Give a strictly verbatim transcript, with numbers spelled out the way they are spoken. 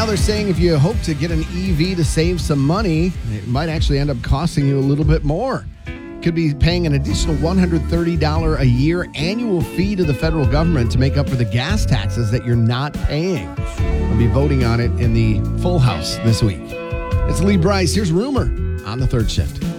Now they're saying if you hope to get an E V to save some money, it might actually end up costing you a little bit more. Could be paying an additional one hundred thirty dollars a year annual fee to the federal government to make up for the gas taxes that you're not paying. We'll be voting on it in the full house this week. It's Lee Bryce. Here's Rumor on the third shift.